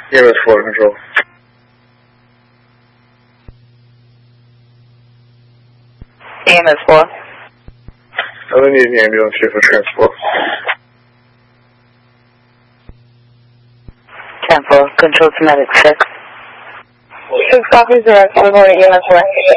EMS 4, control. EMS 4. I need an ambulance here for transport. 10-4, control to medic 6. 6 copies, direct, I'm going to EMS 4.